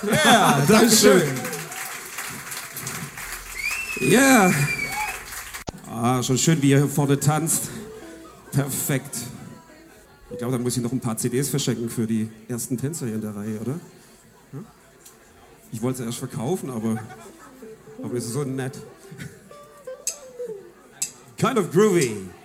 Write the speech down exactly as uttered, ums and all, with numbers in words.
Ja, Dankeschön. Ja. Yeah. Ah, schon schön, wie ihr hier vorne tanzt. Perfekt. Ich glaube, da muss ich noch ein paar C Ds verschenken für die ersten Tänzer hier in der Reihe, oder? Ich wollte sie erst verkaufen, aber, aber es ist so nett. Kind of groovy.